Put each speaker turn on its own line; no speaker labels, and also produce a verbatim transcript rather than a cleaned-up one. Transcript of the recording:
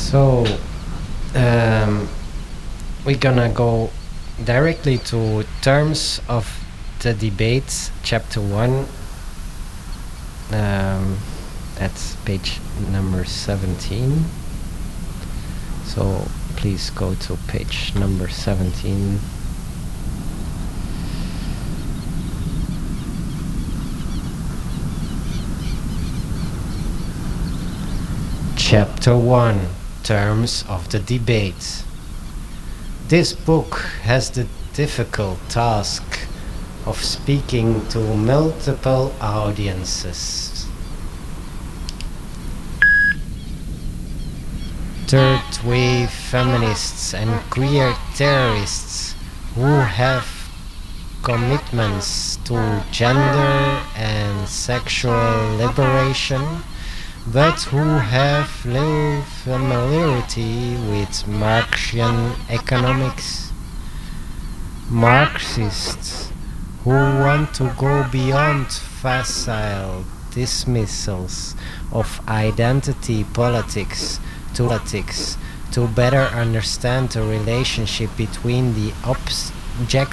So, um, we're gonna go directly to terms of the debate, chapter one. Um, that's page number seventeen. So please go to page number seventeen. Chapter one, Terms of the Debate. This book has the difficult task of speaking to multiple audiences. Third wave feminists and queer terrorists who have commitments to gender and sexual liberation, but who have little familiarity with Marxian economics. Marxists who want to go beyond facile dismissals of identity politics to politics to better understand the relationship between the objective